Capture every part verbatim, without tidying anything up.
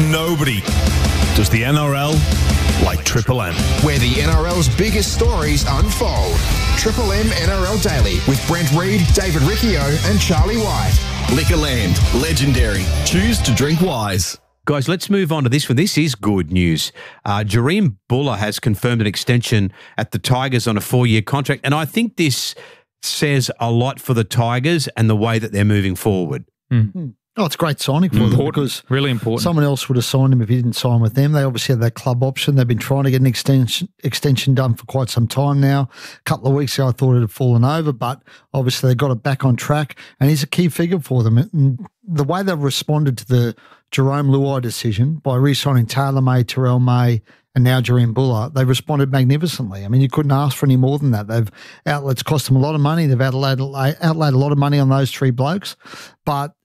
nobody does the N R L like Triple M. Where the N R L's biggest stories unfold. Triple M N R L Daily with Brent Reid, David Riccio and Charlie White. Liquorland, legendary. Choose to drink wise. Guys, let's move on to this one. This is good news. Uh, Jahream Bula has confirmed an extension at the Tigers on a four-year contract, and I think this says a lot for the Tigers and the way that they're moving forward. Mm. Oh, it's a great signing for important, them because really important. Someone else would have signed him if he didn't sign with them. They obviously have that club option. They've been trying to get an extension extension done for quite some time now. A couple of weeks ago, I thought it had fallen over, but obviously they got it back on track, and he's a key figure for them. And the way they've responded to the Jarome Luai decision by re-signing Taylor May, Terrell May, and now Jahream Bula, they've responded magnificently. I mean, you couldn't ask for any more than that. They've outlets cost them a lot of money. They've outlaid, outlaid a lot of money on those three blokes, but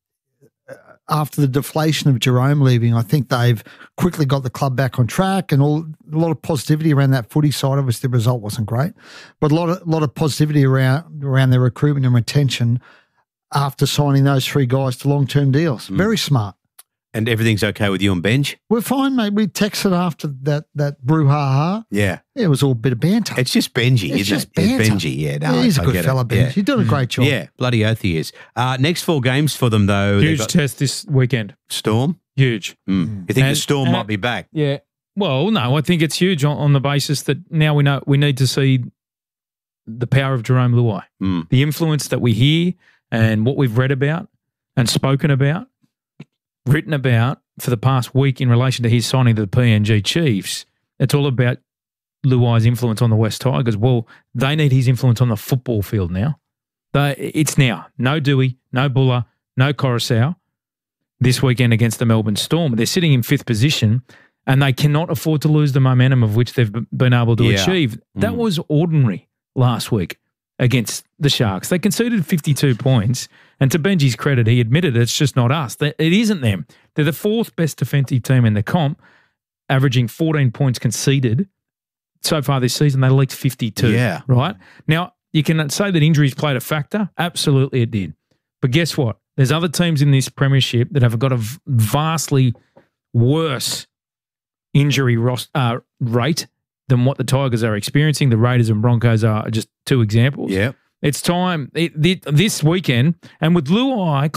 after the deflation of Jarome leaving, I think they've quickly got the club back on track, and all a lot of positivity around that footy side. Obviously, the result wasn't great, but a lot of lot of positivity around around their recruitment and retention after signing those three guys to long term deals. Mm. Very smart. And everything's okay with you and Benj? We're fine, mate. We texted after that that brouhaha. Yeah. yeah. It was all a bit of banter. It's just Benji, it's isn't just it? Banter. It's Benji, yeah. No, yeah he's I, a good I fella, it. Benji. Yeah. He's doing a great job. Yeah, bloody oath he is. Uh, next four games for them, though. Huge test this weekend. Storm? Huge. Mm. You think and, the Storm and, might be back? Yeah. Well, no, I think it's huge on, on the basis that now we know we need to see the power of Jarome Luai, mm. the influence that we hear and what we've read about and spoken about, written about for the past week in relation to his signing to the P N G Chiefs. It's all about Luai's influence on the West Tigers. Well, they need his influence on the football field now. They, it's now. No Dewey, no Bula, no Coruscant this weekend against the Melbourne Storm. They're sitting in fifth position and they cannot afford to lose the momentum of which they've been able to yeah. achieve. That mm. was ordinary last week against the Sharks. They conceded fifty-two points, and to Benji's credit, he admitted it's just not us. It isn't them. They're the fourth best defensive team in the comp, averaging fourteen points conceded. So far this season, they leaked fifty-two. Yeah. Right? Now, you can say that injuries played a factor. Absolutely it did. But guess what? There's other teams in this premiership that have got a vastly worse injury rost- uh, rate than what the Tigers are experiencing. The Raiders and Broncos are just two examples. Yeah. It's time. It, it, this weekend, and with Luai